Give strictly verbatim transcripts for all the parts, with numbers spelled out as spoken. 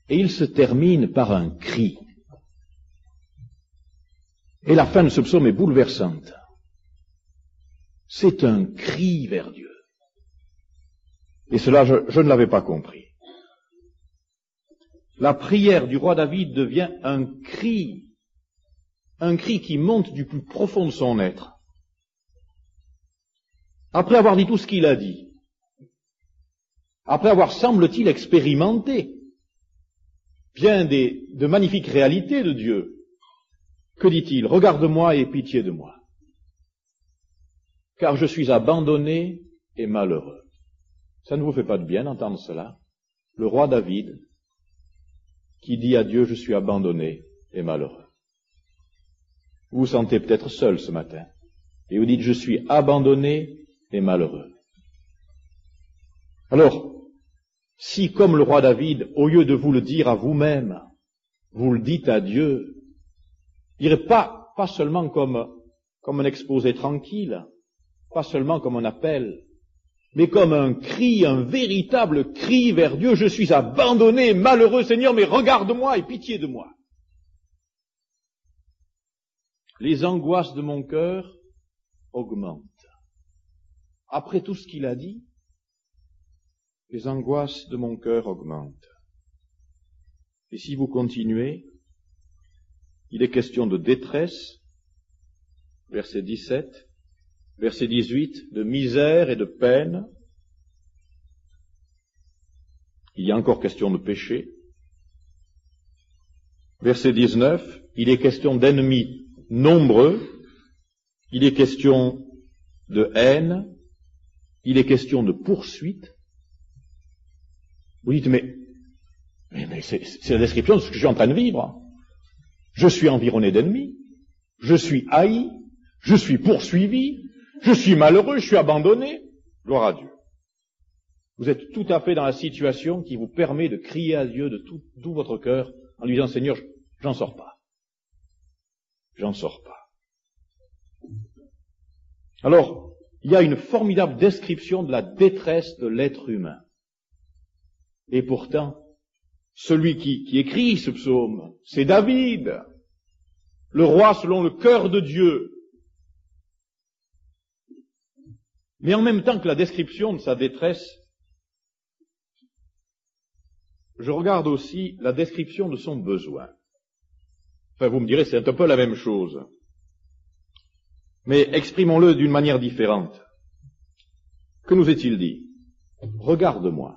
et il se termine par un cri. Et la fin de ce psaume est bouleversante. C'est un cri vers Dieu. Et cela, je, je ne l'avais pas compris. La prière du roi David devient un cri, un cri qui monte du plus profond de son être. Après avoir dit tout ce qu'il a dit, après avoir, semble-t-il, expérimenté bien des, de magnifiques réalités de Dieu, que dit-il? Regarde-moi et aie pitié de moi, car je suis abandonné et malheureux. Ça ne vous fait pas de bien d'entendre cela? Le roi David qui dit à Dieu, je suis abandonné et malheureux. Vous vous sentez peut-être seul ce matin, et vous dites, je suis abandonné et malheureux. Alors, si comme le roi David, au lieu de vous le dire à vous-même, vous le dites à Dieu, je dirais pas, pas seulement comme, comme un exposé tranquille, pas seulement comme un appel, mais comme un cri, un véritable cri vers Dieu, je suis abandonné, malheureux Seigneur, mais regarde-moi et pitié de moi. Les angoisses de mon cœur augmentent. Après tout ce qu'il a dit, les angoisses de mon cœur augmentent. Et si vous continuez, il est question de détresse, verset dix-sept, verset dix-huit, de misère et de peine. Il y a encore question de péché. Verset dix-neuf, il est question d'ennemis nombreux, il est question de haine, il est question de poursuite. Vous dites, mais, mais, mais c'est, c'est la description de ce que je suis en train de vivre. Je suis environné d'ennemis, je suis haï, je suis poursuivi, je suis malheureux, je suis abandonné. Gloire à Dieu. Vous êtes tout à fait dans la situation qui vous permet de crier à Dieu de tout, tout votre cœur en lui disant, Seigneur, j'en sors pas. J'en sors pas. Alors, il y a une formidable description de la détresse de l'être humain. Et pourtant, celui qui, qui écrit ce psaume, c'est David, le roi selon le cœur de Dieu. Mais en même temps que la description de sa détresse, je regarde aussi la description de son besoin. Enfin, vous me direz, c'est un peu la même chose. Mais exprimons-le d'une manière différente. Que nous est-il dit? Regarde-moi.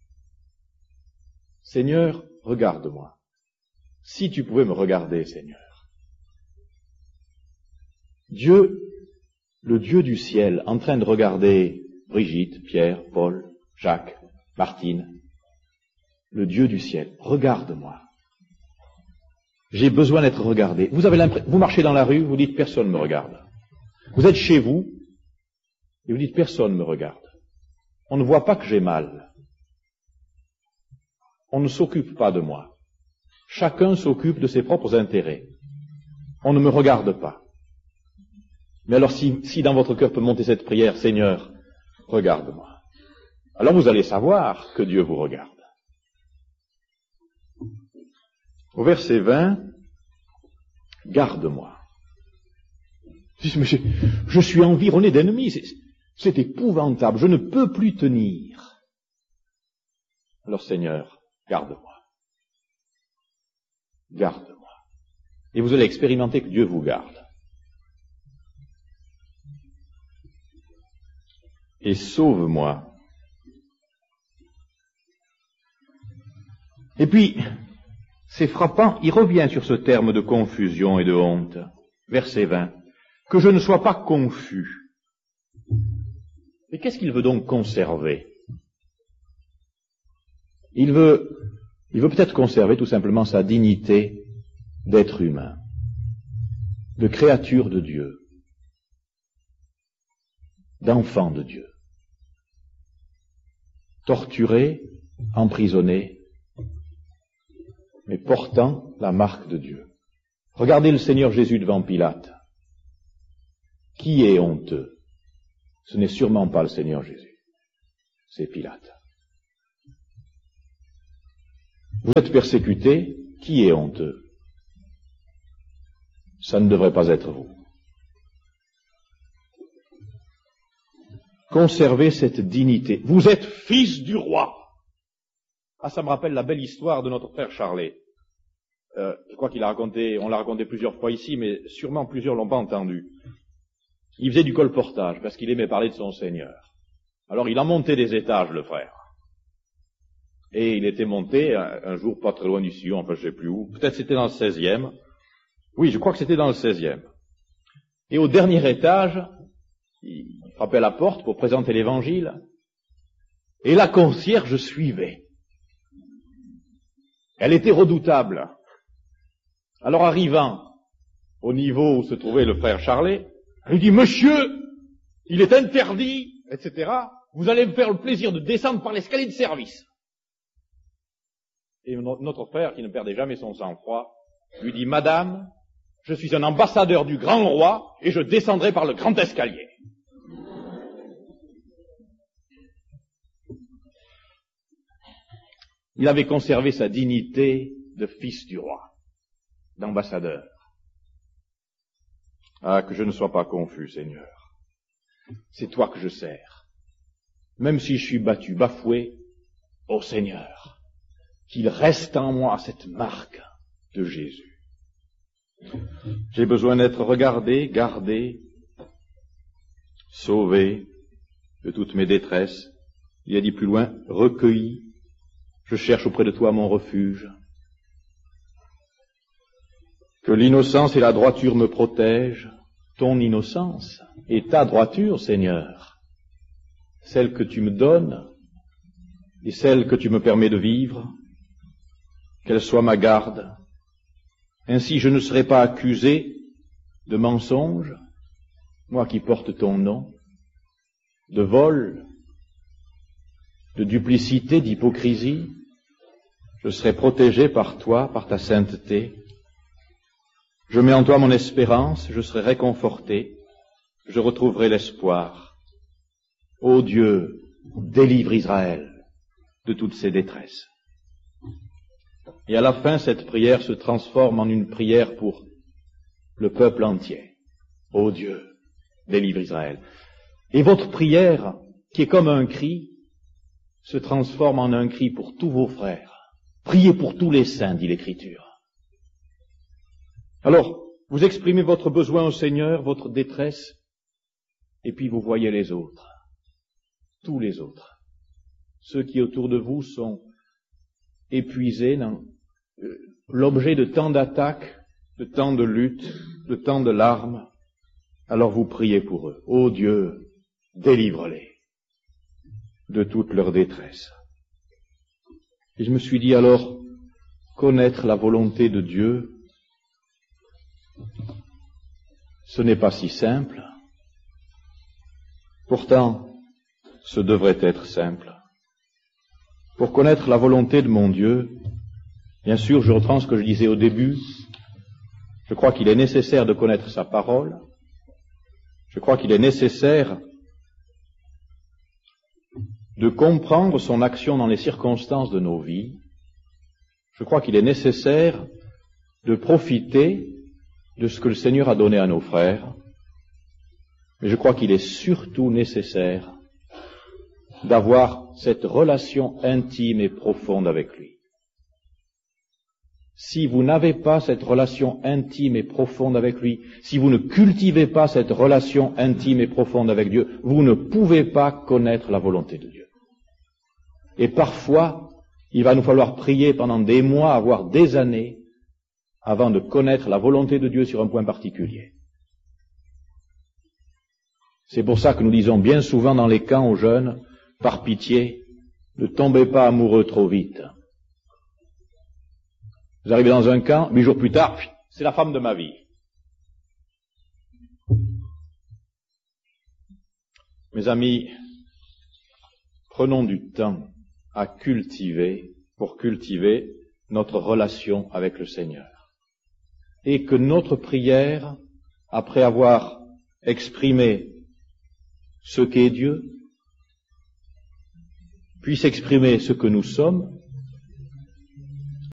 Seigneur, regarde-moi. Si tu pouvais me regarder, Seigneur. Dieu, le Dieu du ciel, en train de regarder Brigitte, Pierre, Paul, Jacques, Martine, le Dieu du ciel, regarde-moi. J'ai besoin d'être regardé. Vous avez l'impression, vous marchez dans la rue, vous dites personne ne me regarde. Vous êtes chez vous, et vous dites personne ne me regarde. On ne voit pas que j'ai mal. On ne s'occupe pas de moi. Chacun s'occupe de ses propres intérêts. On ne me regarde pas. Mais alors si, si dans votre cœur peut monter cette prière, Seigneur, regarde-moi. Alors vous allez savoir que Dieu vous regarde. Au verset vingt, garde-moi. Mais je, je suis environné d'ennemis, c'est, c'est épouvantable, je ne peux plus tenir. Alors Seigneur, garde-moi. Garde-moi. Et vous allez expérimenter que Dieu vous garde. Et sauve-moi. Et puis, c'est frappant, il revient sur ce terme de confusion et de honte. Verset vingt. Que je ne sois pas confus. Mais qu'est-ce qu'il veut donc conserver? Il veut, il veut peut-être conserver tout simplement sa dignité d'être humain, de créature de Dieu, d'enfant de Dieu, torturé, emprisonné, mais portant la marque de Dieu. Regardez le Seigneur Jésus devant Pilate. Qui est honteux? Ce n'est sûrement pas le Seigneur Jésus, c'est Pilate. Vous êtes persécuté, qui est honteux? Ça ne devrait pas être vous. Conservez cette dignité. Vous êtes fils du roi. Ah, ça me rappelle la belle histoire de notre frère Charlet. Euh, je crois qu'il a raconté, on l'a raconté plusieurs fois ici, mais sûrement plusieurs l'ont pas entendu. Il faisait du colportage parce qu'il aimait parler de son Seigneur. Alors il a monté des étages, le frère. Et il était monté un, un jour pas très loin du Sion, enfin je sais plus où. Peut-être c'était dans le seizième. Oui, je crois que c'était dans le seizième. Et au dernier étage, il frappait à la porte pour présenter l'évangile. Et la concierge suivait. Elle était redoutable. Alors arrivant au niveau où se trouvait le frère Charlet, elle lui dit, monsieur, il est interdit, et cetera. Vous allez me faire le plaisir de descendre par l'escalier de service. Et notre frère, qui ne perdait jamais son sang-froid, lui dit, madame, je suis un ambassadeur du grand roi et je descendrai par le grand escalier. Il avait conservé sa dignité de fils du roi, d'ambassadeur. Ah, que je ne sois pas confus, Seigneur. C'est toi que je sers. Même si je suis battu, bafoué, ô Seigneur, qu'il reste en moi cette marque de Jésus. J'ai besoin d'être regardé, gardé, sauvé de toutes mes détresses. Il a dit plus loin, recueilli. Je cherche auprès de toi mon refuge. Que l'innocence et la droiture me protègent, ton innocence et ta droiture, Seigneur, celle que tu me donnes et celle que tu me permets de vivre, qu'elle soit ma garde. Ainsi je ne serai pas accusé de mensonge, moi qui porte ton nom, de vol, de duplicité, d'hypocrisie. Je serai protégé par toi, par ta sainteté. Je mets en toi mon espérance, je serai réconforté, je retrouverai l'espoir. Ô Dieu, délivre Israël de toutes ses détresses. Et à la fin, cette prière se transforme en une prière pour le peuple entier. Ô Dieu, délivre Israël. Et votre prière, qui est comme un cri, se transforme en un cri pour tous vos frères. Priez pour tous les saints, dit l'Écriture. Alors, vous exprimez votre besoin au Seigneur, votre détresse, et puis vous voyez les autres, tous les autres. Ceux qui autour de vous sont épuisés dans euh, l'objet de tant d'attaques, de tant de luttes, de tant de larmes. Alors vous priez pour eux. Ô Dieu, délivre-les de toute leur détresse. Et je me suis dit alors, connaître la volonté de Dieu, ce n'est pas si simple. Pourtant, ce devrait être simple. Pour connaître la volonté de mon Dieu, bien sûr, je reprends ce que je disais au début, je crois qu'il est nécessaire de connaître sa parole, je crois qu'il est nécessaire de comprendre son action dans les circonstances de nos vies, je crois qu'il est nécessaire de profiter de ce que le Seigneur a donné à nos frères, mais je crois qu'il est surtout nécessaire d'avoir cette relation intime et profonde avec lui. Si vous n'avez pas cette relation intime et profonde avec lui, si vous ne cultivez pas cette relation intime et profonde avec Dieu, vous ne pouvez pas connaître la volonté de Dieu. Et parfois, il va nous falloir prier pendant des mois, voire des années, avant de connaître la volonté de Dieu sur un point particulier. C'est pour ça que nous disons bien souvent dans les camps aux jeunes, par pitié, ne tombez pas amoureux trop vite. Vous arrivez dans un camp, huit jours plus tard, c'est la femme de ma vie. Mes amis, prenons du temps à cultiver, pour cultiver notre relation avec le Seigneur. Et que notre prière, après avoir exprimé ce qu'est Dieu, puisse exprimer ce que nous sommes,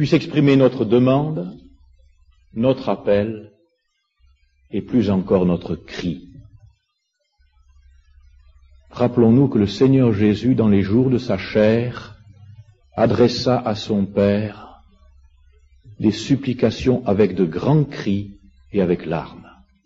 puisse exprimer notre demande, notre appel, et plus encore notre cri. Rappelons-nous que le Seigneur Jésus, dans les jours de sa chair, adressa à son Père des supplications avec de grands cris et avec larmes.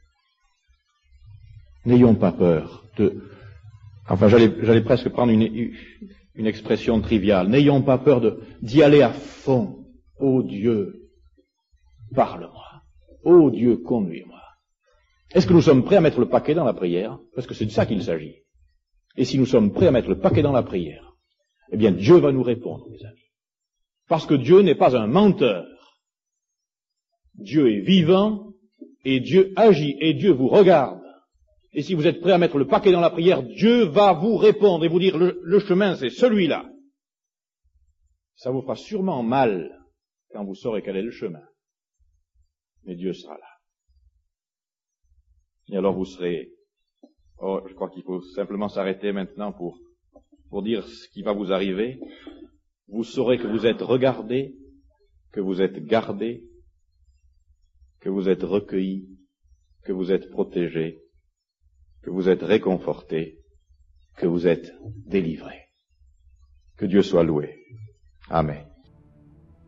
N'ayons pas peur de... Enfin, j'allais, j'allais presque prendre une, une expression triviale. N'ayons pas peur de, d'y aller à fond. Ô Dieu, parle-moi. Ô Dieu, conduis-moi. Est-ce que nous sommes prêts à mettre le paquet dans la prière? Parce que c'est de ça qu'il s'agit. Et si nous sommes prêts à mettre le paquet dans la prière, eh bien Dieu va nous répondre, mes amis. Parce que Dieu n'est pas un menteur. Dieu est vivant et Dieu agit et Dieu vous regarde. Et si vous êtes prêts à mettre le paquet dans la prière, Dieu va vous répondre et vous dire le, le chemin c'est celui-là. Ça vous fera sûrement mal quand vous saurez quel est le chemin. Mais Dieu sera là. Et alors vous serez... Oh, je crois qu'il faut simplement s'arrêter maintenant pour, pour dire ce qui va vous arriver. Vous saurez que vous êtes regardé, que vous êtes gardé, que vous êtes recueilli, que vous êtes protégé, que vous êtes réconforté, que vous êtes délivré. Que Dieu soit loué. Amen.